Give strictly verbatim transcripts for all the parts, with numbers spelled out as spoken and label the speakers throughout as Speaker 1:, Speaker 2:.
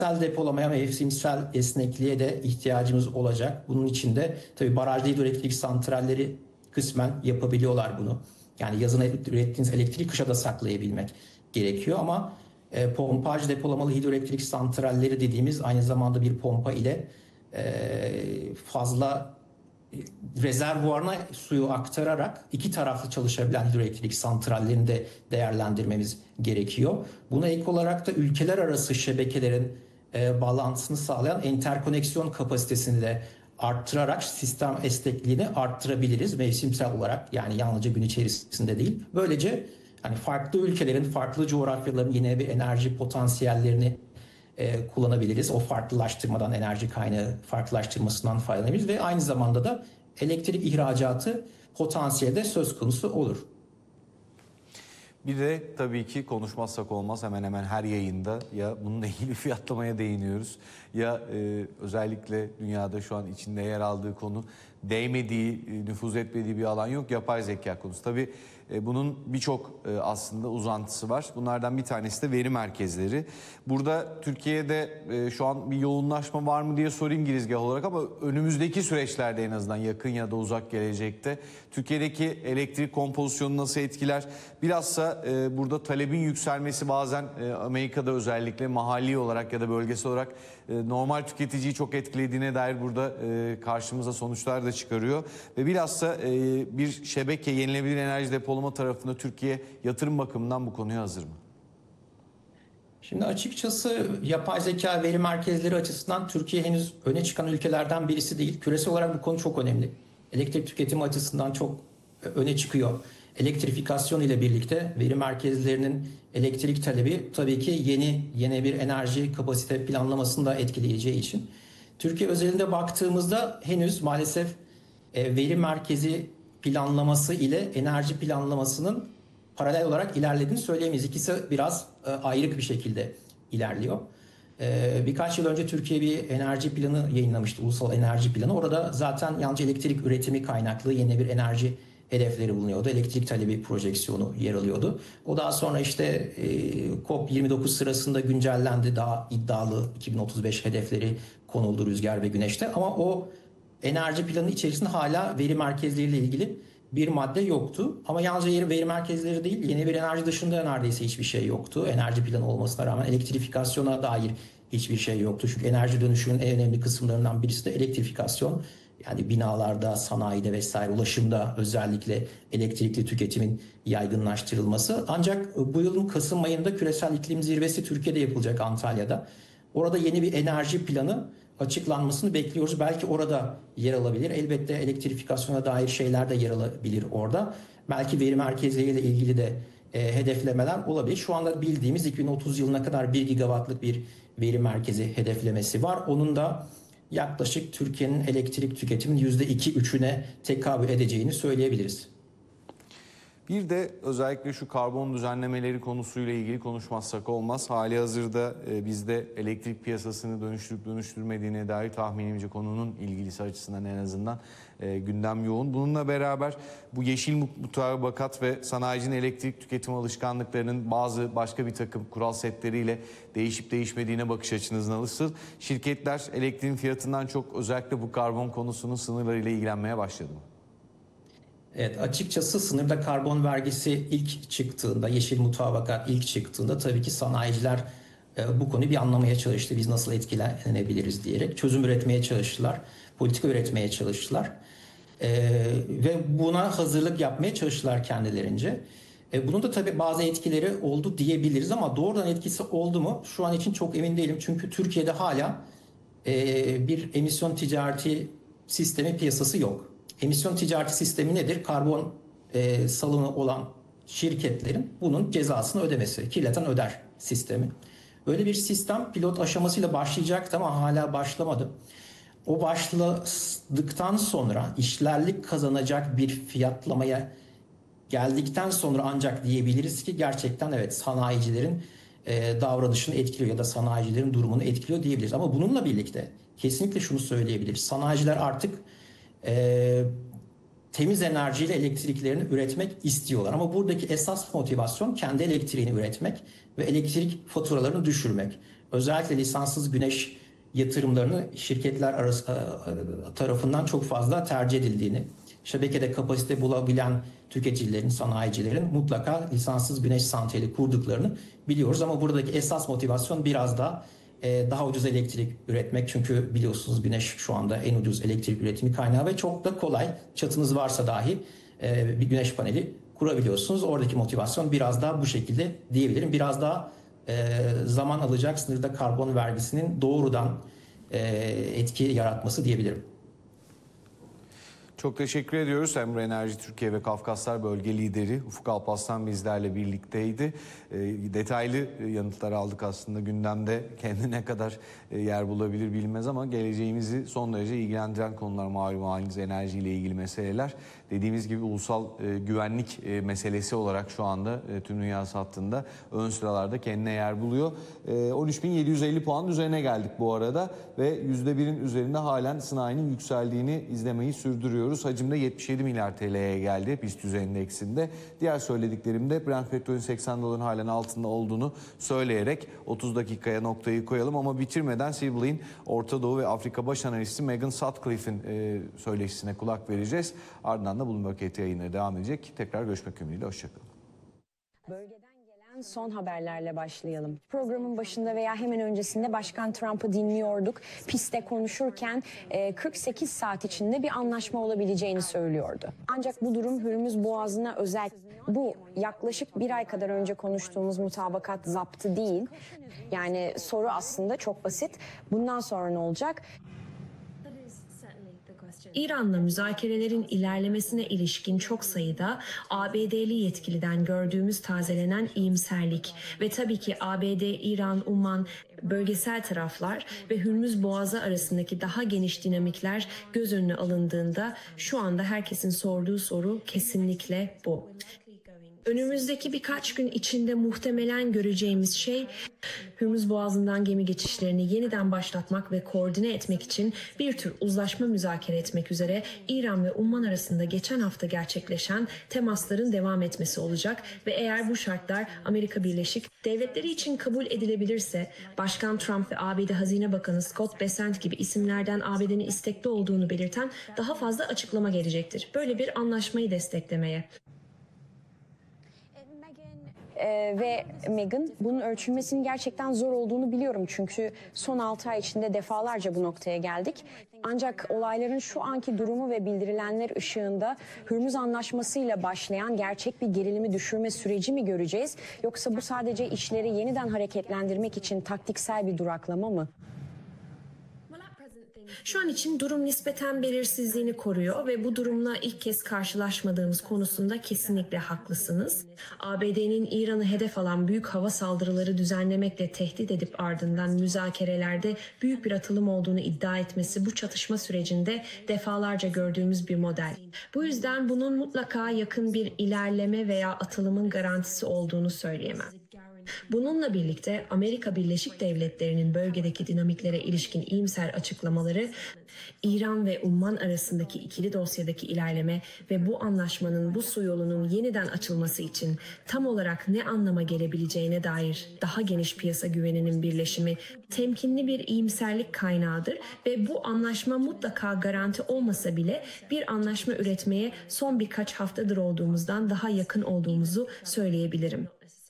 Speaker 1: depolamaya, mevsimsel esnekliğe de ihtiyacımız olacak. Bunun için de tabii barajlı hidroelektrik santralleri kısmen yapabiliyorlar bunu. Yani yazın ürettiğiniz elektriği kışa da saklayabilmek gerekiyor ama e, pompaj depolamalı hidroelektrik santralleri dediğimiz aynı zamanda bir pompa ile e, fazla rezervuarına suyu aktararak iki taraflı çalışabilen hidroelektrik santrallerini de değerlendirmemiz gerekiyor. Buna ek olarak da ülkeler arası şebekelerin e, bağlantısını sağlayan enterkoneksiyon kapasitesini de arttırarak sistem esnekliğini arttırabiliriz mevsimsel olarak, yani yalnızca gün içerisinde değil. Böylece hani farklı ülkelerin, farklı coğrafyaların yine bir enerji potansiyellerini e, kullanabiliriz. O farklılaştırmadan, enerji kaynağı farklılaştırmasından faydalanabiliriz ve aynı zamanda da elektrik ihracatı potansiyeli de söz konusu olur.
Speaker 2: Bir de tabii ki konuşmazsak olmaz, hemen hemen her yayında ya bununla ilgili fiyatlamaya değiniyoruz ya e, özellikle dünyada şu an içinde yer aldığı konu, değmediği, e, nüfuz etmediği bir alan yok, yapay zeka konusu. Tabii e, bunun birçok e, aslında uzantısı var. Bunlardan bir tanesi de veri merkezleri. Burada Türkiye'de e, şu an bir yoğunlaşma var mı diye sorayım girizgah olarak, ama önümüzdeki süreçlerde, en azından yakın ya da uzak gelecekte Türkiye'deki elektrik kompozisyonu nasıl etkiler? Bilhassa e, burada talebin yükselmesi bazen e, Amerika'da özellikle mahalli olarak ya da bölgesel olarak e, normal tüketiciyi çok etkilediğine dair burada e, karşımıza sonuçlar da çıkarıyor. Ve bilhassa e, bir şebeke, yenilenebilir enerji depolama tarafında Türkiye yatırım bakımından bu konuya hazır mı?
Speaker 1: Şimdi açıkçası yapay zeka veri merkezleri açısından Türkiye henüz öne çıkan ülkelerden birisi değil. Küresel olarak bu konu çok önemli. Elektrik tüketimi açısından çok öne çıkıyor. Elektrifikasyon ile birlikte veri merkezlerinin elektrik talebi tabii ki yeni yeni bir enerji kapasite planlamasını da etkileyeceği için. Türkiye özelinde baktığımızda henüz maalesef e, veri merkezi planlaması ile enerji planlamasının paralel olarak ilerlediğini söyleyemeyiz. İkisi biraz e, ayrık bir şekilde ilerliyor. E, birkaç yıl önce Türkiye bir enerji planı yayınlamıştı, ulusal enerji planı. Orada zaten yalnızca elektrik üretimi kaynaklı yeni bir enerji hedefleri bulunuyordu. Elektrik talebi projeksiyonu yer alıyordu. O daha sonra işte e, COP yirmi dokuz sırasında güncellendi. Daha iddialı iki bin otuz beş hedefleri konuldu rüzgar ve güneşte. Ama o enerji planı içerisinde hala veri merkezleriyle ilgili bir madde yoktu. Ama yalnızca yeni veri merkezleri değil, yeni bir enerji dışında neredeyse hiçbir şey yoktu. Enerji planı olmasına rağmen elektrifikasyona dair hiçbir şey yoktu. Çünkü enerji dönüşümünün en önemli kısımlarından birisi de elektrifikasyon. Yani binalarda, sanayide vesaire, ulaşımda özellikle elektrikli tüketimin yaygınlaştırılması. Ancak bu yılın Kasım ayında küresel iklim zirvesi Türkiye'de yapılacak, Antalya'da. Orada yeni bir enerji planı açıklanmasını bekliyoruz. Belki orada yer alabilir. Elbette elektrifikasyona dair şeyler de yer alabilir orada. Belki veri merkezleriyle ilgili de e, hedeflemeler olabilir. Şu anda bildiğimiz iki bin otuz yılına kadar bir gigawattlık bir veri merkezi hedeflemesi var. Onun da yaklaşık Türkiye'nin elektrik tüketiminin yüzde iki üçüne tekabül edeceğini söyleyebiliriz.
Speaker 2: Bir de özellikle şu karbon düzenlemeleri konusuyla ilgili konuşmazsak olmaz. Hali hazırda e, bizde elektrik piyasasını dönüştürüp dönüştürmediğine dair tahminimce konunun ilgilisi açısından en azından e, gündem yoğun. Bununla beraber bu yeşil mutabakat ve sanayicinin elektrik tüketim alışkanlıklarının bazı başka bir takım kural setleriyle değişip değişmediğine bakış açınız nasıl? Şirketler elektriğin fiyatından çok özellikle bu karbon konusunun sınırlarıyla ilgilenmeye başladı mı?
Speaker 1: Evet, açıkçası sınırda karbon vergisi ilk çıktığında, yeşil mutabakat ilk çıktığında tabii ki sanayiciler e, bu konuyu bir anlamaya çalıştı. Biz nasıl etkilenebiliriz diyerek çözüm üretmeye çalıştılar, politika üretmeye çalıştılar. E, ve buna hazırlık yapmaya çalıştılar kendilerince. E, bunun da tabii bazı etkileri oldu diyebiliriz ama doğrudan etkisi oldu mu? Şu an için çok emin değilim. Çünkü Türkiye'de hala e, bir emisyon ticareti sistemi, piyasası yok. Emisyon ticareti sistemi nedir? Karbon e, salımı olan şirketlerin bunun cezasını ödemesi. Kirleten öder sistemi. Böyle bir sistem pilot aşamasıyla başlayacaktı ama hala başlamadı. O başladıktan sonra işlerlik kazanacak bir fiyatlamaya geldikten sonra ancak diyebiliriz ki gerçekten evet, sanayicilerin e, davranışını etkiliyor ya da sanayicilerin durumunu etkiliyor diyebiliriz. Ama bununla birlikte kesinlikle şunu söyleyebiliriz. Sanayiciler artık E, temiz enerjiyle elektriklerini üretmek istiyorlar. Ama buradaki esas motivasyon kendi elektriğini üretmek ve elektrik faturalarını düşürmek. özellikle lisanssız güneş yatırımlarını şirketler arası, tarafından çok fazla tercih edildiğini, şebekede kapasite bulabilen tüketicilerin, sanayicilerin mutlaka lisanssız güneş santrali kurduklarını biliyoruz. Ama buradaki esas motivasyon biraz da daha ucuz elektrik üretmek. Çünkü biliyorsunuz güneş şu anda en ucuz elektrik üretimi kaynağı ve çok da kolay. Çatınız varsa dahi bir güneş paneli kurabiliyorsunuz. Oradaki motivasyon biraz daha bu şekilde diyebilirim. Biraz daha zaman alacak sınırda karbon vergisinin doğrudan etki yaratması diyebilirim.
Speaker 2: Çok teşekkür ediyoruz. Emre Enerji Türkiye ve Kafkaslar Bölge Lideri Ufuk Alparslan bizlerle birlikteydi. E, detaylı yanıtlar aldık aslında. Gündemde kendi ne kadar yer bulabilir bilmez ama geleceğimizi son derece ilgilendiren konular, malum haliniz, enerjiyle ilgili meseleler. Dediğimiz gibi ulusal e, güvenlik e, meselesi olarak şu anda e, tüm dünya hattında ön sıralarda kendine yer buluyor. E, on üç bin yedi yüz elli puan üzerine geldik bu arada ve yüzde birin üzerinde halen sanayinin yükseldiğini izlemeyi sürdürüyoruz. Hacimde yetmiş yedi milyar T L'ye geldi BIST endeksinde. Diğer söylediklerimde Brent petrolün seksen doların halen altında olduğunu söyleyerek otuz dakikaya noktayı koyalım ama bitirmeden Sibyl'in Orta Doğu ve Afrika baş analisti Megan Sutcliffe'in e, söyleşisine kulak vereceğiz. Ardından da Bloomberg H T yayınları devam edecek. Tekrar görüşmek ümidiyle. Hoşçakalın.
Speaker 3: Bölgeden gelen son haberlerle başlayalım. Programın başında veya hemen öncesinde Başkan Trump'ı dinliyorduk. Piste konuşurken kırk sekiz saat içinde bir anlaşma olabileceğini söylüyordu. Ancak bu durum Hürmüz Boğazı'na özel. Bu yaklaşık bir ay kadar önce konuştuğumuz mutabakat zaptı değil. Yani soru aslında çok basit. Bundan sonra ne olacak?
Speaker 4: İran'la müzakerelerin ilerlemesine ilişkin çok sayıda A B D'li yetkiliden gördüğümüz tazelenen iyimserlik ve tabii ki A B D, İran, Umman, bölgesel taraflar ve Hürmüz Boğazı arasındaki daha geniş dinamikler göz önüne alındığında şu anda herkesin sorduğu soru kesinlikle bu. Önümüzdeki birkaç gün içinde muhtemelen göreceğimiz şey Hürmüz Boğazı'ndan gemi geçişlerini yeniden başlatmak ve koordine etmek için bir tür uzlaşma müzakere etmek üzere İran ve Umman arasında geçen hafta gerçekleşen temasların devam etmesi olacak ve eğer bu şartlar Amerika Birleşik Devletleri için kabul edilebilirse Başkan Trump ve A B D Hazine Bakanı Scott Bessent gibi isimlerden A B D'nin istekli olduğunu belirten daha fazla açıklama gelecektir. Böyle bir anlaşmayı desteklemeye.
Speaker 3: Ee, ve Meghan, bunun ölçülmesinin gerçekten zor olduğunu biliyorum. Çünkü son altı ay içinde defalarca bu noktaya geldik. Ancak olayların şu anki durumu ve bildirilenler ışığında Hürmüz Anlaşması'yla başlayan gerçek bir gerilimi düşürme süreci mi göreceğiz? Yoksa bu sadece işleri yeniden hareketlendirmek için taktiksel bir duraklama mı?
Speaker 4: Şu an için durum nispeten belirsizliğini koruyor ve bu durumla ilk kez karşılaşmadığımız konusunda kesinlikle haklısınız. A B D'nin İran'ı hedef alan büyük hava saldırıları düzenlemekle tehdit edip ardından müzakerelerde büyük bir atılım olduğunu iddia etmesi bu çatışma sürecinde defalarca gördüğümüz bir model. Bu yüzden bunun mutlaka yakın bir ilerleme veya atılımın garantisi olduğunu söyleyemem. Bununla birlikte Amerika Birleşik Devletleri'nin bölgedeki dinamiklere ilişkin iyimser açıklamaları, İran ve Umman arasındaki ikili dosyadaki ilerleme ve bu anlaşmanın bu su yolunun yeniden açılması için tam olarak ne anlama gelebileceğine dair daha geniş piyasa güveninin birleşimi temkinli bir iyimserlik kaynağıdır ve bu anlaşma mutlaka garanti olmasa bile bir anlaşma üretmeye son birkaç haftadır olduğumuzdan daha yakın olduğumuzu söyleyebilirim.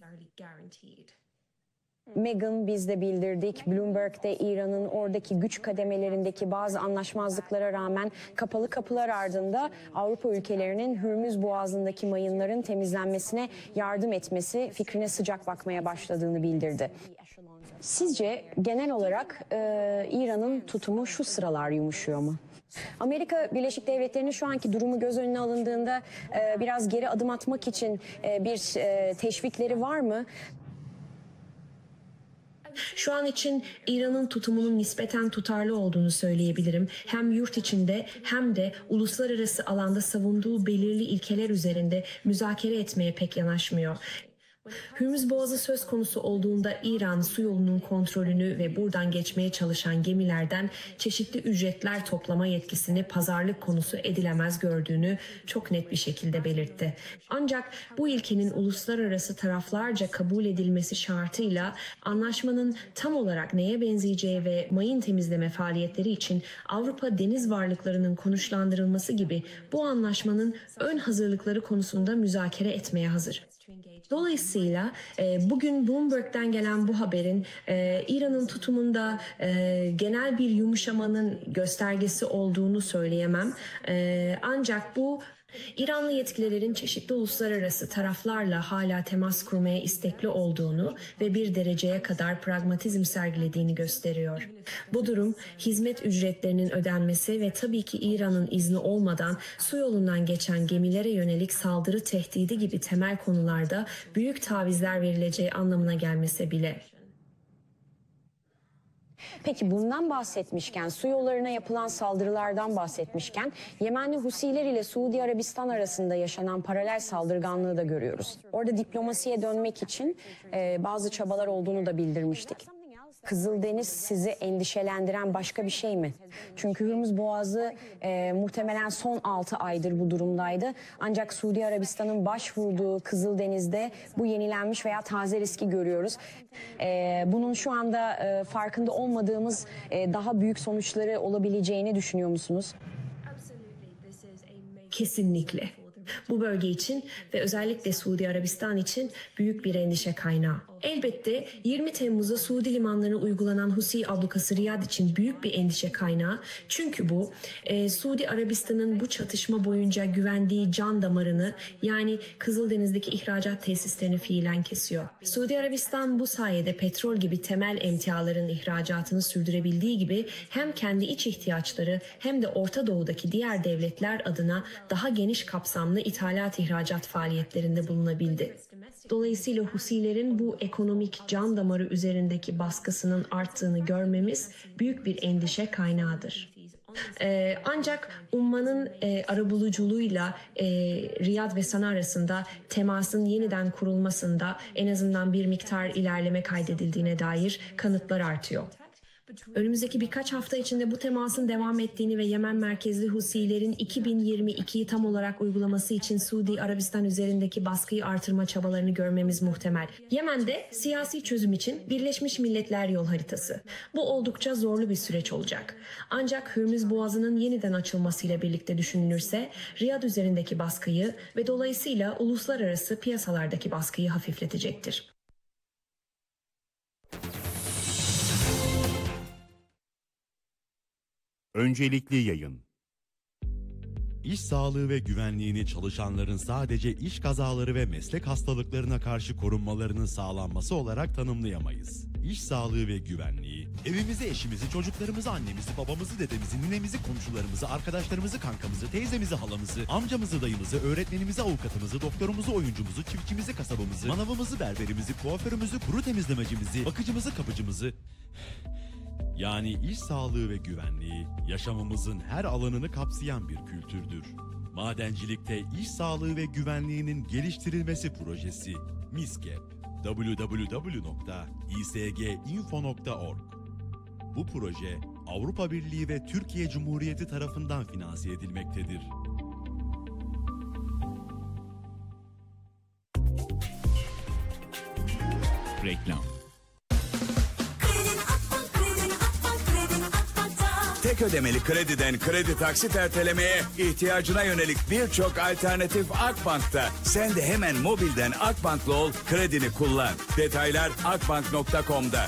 Speaker 3: Meghan, biz de bildirdik. Bloomberg'de İran'ın oradaki güç kademelerindeki bazı anlaşmazlıklara rağmen kapalı kapılar ardında Avrupa ülkelerinin Hürmüz Boğazı'ndaki mayınların temizlenmesine yardım etmesi fikrine sıcak bakmaya başladığını bildirdi. Sizce genel olarak e, İran'ın tutumu şu sıralar yumuşuyor mu? Amerika Birleşik Devletleri'nin şu anki durumu göz önüne alındığında e, biraz geri adım atmak için e, bir e, teşvikleri var mı?
Speaker 4: Şu an için İran'ın tutumunun nispeten tutarlı olduğunu söyleyebilirim. Hem yurt içinde hem de uluslararası alanda savunduğu belirli ilkeler üzerinde müzakere etmeye pek yanaşmıyor. Hürmüz Boğazı söz konusu olduğunda İran su yolunun kontrolünü ve buradan geçmeye çalışan gemilerden çeşitli ücretler toplama yetkisini pazarlık konusu edilemez gördüğünü çok net bir şekilde belirtti. Ancak bu ilkenin uluslararası taraflarca kabul edilmesi şartıyla anlaşmanın tam olarak neye benzeyeceği ve mayın temizleme faaliyetleri için Avrupa deniz varlıklarının konuşlandırılması gibi bu anlaşmanın ön hazırlıkları konusunda müzakere etmeye hazır. Dolayısıyla e, bugün Bloomberg'den gelen bu haberin e, İran'ın tutumunda e, genel bir yumuşamanın göstergesi olduğunu söyleyemem. E, ancak bu İranlı yetkililerin çeşitli uluslararası taraflarla hala temas kurmaya istekli olduğunu ve bir dereceye kadar pragmatizm sergilediğini gösteriyor. Bu durum hizmet ücretlerinin ödenmesi ve tabii ki İran'ın izni olmadan su yolundan geçen gemilere yönelik saldırı tehdidi gibi temel konularda büyük tavizler verileceği anlamına gelmese bile.
Speaker 3: Peki bundan bahsetmişken, su yollarına yapılan saldırılardan bahsetmişken Yemenli Husiler ile Suudi Arabistan arasında yaşanan paralel saldırganlığı da görüyoruz. Orada diplomasiye dönmek için e, bazı çabalar olduğunu da bildirmiştik. Kızıldeniz sizi endişelendiren başka bir şey mi? Çünkü Hürmüz Boğazı e, muhtemelen son altı aydır bu durumdaydı. Ancak Suudi Arabistan'ın başvurduğu Kızıldeniz'de bu yenilenmiş veya taze riski görüyoruz. E, bunun şu anda e, farkında olmadığımız e, daha büyük sonuçları olabileceğini düşünüyor musunuz?
Speaker 4: Kesinlikle. Bu bölge için ve özellikle Suudi Arabistan için büyük bir endişe kaynağı. Elbette yirmi Temmuz'da Suudi limanlarına uygulanan Husi ablukası Riyad için büyük bir endişe kaynağı. Çünkü bu e, Suudi Arabistan'ın bu çatışma boyunca güvendiği can damarını, yani Kızıldeniz'deki ihracat tesislerini fiilen kesiyor. Suudi Arabistan bu sayede petrol gibi temel emtiaların ihracatını sürdürebildiği gibi hem kendi iç ihtiyaçları hem de Orta Doğu'daki diğer devletler adına daha geniş kapsamlı ithalat ihracat faaliyetlerinde bulunabildi. Dolayısıyla Husilerin bu ekonomik can damarı üzerindeki baskısının arttığını görmemiz büyük bir endişe kaynağıdır. Ee, ancak Umman'ın e, arabuluculuğuyla e, Riyad ve Sana arasında temasın yeniden kurulmasında en azından bir miktar ilerleme kaydedildiğine dair kanıtlar artıyor. Önümüzdeki birkaç hafta içinde bu temasın devam ettiğini ve Yemen merkezli Husilerin iki bin yirmi ikiyi tam olarak uygulaması için Suudi Arabistan üzerindeki baskıyı artırma çabalarını görmemiz muhtemel. Yemen'de siyasi çözüm için Birleşmiş Milletler yol haritası. Bu oldukça zorlu bir süreç olacak. Ancak Hürmüz Boğazı'nın yeniden açılmasıyla birlikte düşünülürse Riyad üzerindeki baskıyı ve dolayısıyla uluslararası piyasalardaki baskıyı hafifletecektir.
Speaker 5: Öncelikli yayın. İş sağlığı ve güvenliğini çalışanların sadece iş kazaları ve meslek hastalıklarına karşı korunmalarının sağlanması olarak tanımlayamayız. İş sağlığı ve güvenliği, evimizi, eşimizi, çocuklarımızı, annemizi, babamızı, dedemizi, ninemizi, komşularımızı, arkadaşlarımızı, kankamızı, teyzemizi, halamızı, amcamızı, dayımızı, öğretmenimizi, avukatımızı, doktorumuzu, oyuncumuzu, çiftçimizi, kasabımızı, manavımızı, berberimizi, kuaförümüzü, kuru temizlemecimizi, bakıcımızı, kapıcımızı... Yani iş sağlığı ve güvenliği yaşamımızın her alanını kapsayan bir kültürdür. Madencilikte iş sağlığı ve güvenliğinin geliştirilmesi projesi MİSGEP. double-u double-u double-u nokta i s g info nokta org. Bu proje Avrupa Birliği ve Türkiye Cumhuriyeti tarafından finanse edilmektedir. Reklam.
Speaker 6: Tek ödemeli krediden kredi taksit ertelemeye ihtiyacına yönelik birçok alternatif Akbank'ta. Sen de hemen mobilden Akbank'la ol, kredini kullan. Detaylar akbank nokta com'da.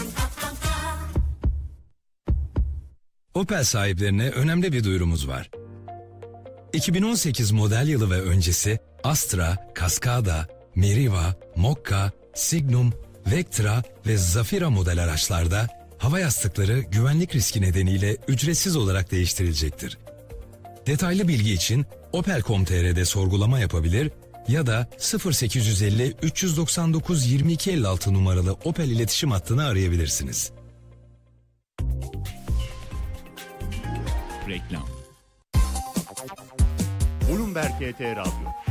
Speaker 7: Opel sahiplerine önemli bir duyurumuz var. iki bin on sekiz model yılı ve öncesi Astra, Cascada, Meriva, Mokka, Signum, Vectra ve Zafira model araçlarda hava yastıkları güvenlik riski nedeniyle ücretsiz olarak değiştirilecektir. Detaylı bilgi için opel nokta com nokta t r'de sorgulama yapabilir ya da sıfır sekiz yüz elli üç yüz doksan dokuz yirmi iki elli altı numaralı Opel iletişim hattını arayabilirsiniz.
Speaker 5: Reklam. Bloomberg T T Radyo.